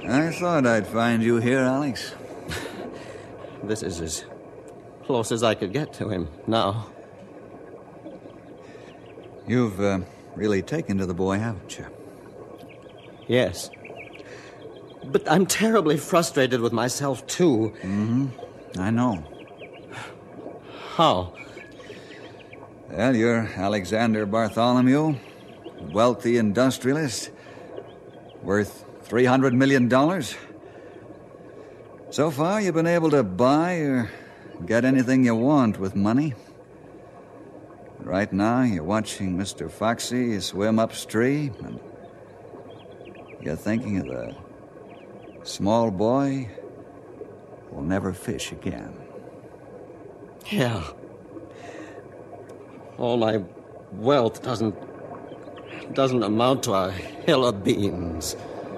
I thought I'd find you here, Alex. This is as close as I could get to him now. You've really taken to the boy, haven't you? Yes. But I'm terribly frustrated with myself, too. Mm-hmm. I know. How? Well, you're Alexander Bartholomew, wealthy industrialist, worth $300 million. So far, you've been able to buy or get anything you want with money. Right now, you're watching Mr. Foxy swim upstream, and you're thinking of the small boy who'll never fish again. Yeah. All my wealth doesn't amount to a hill of beans.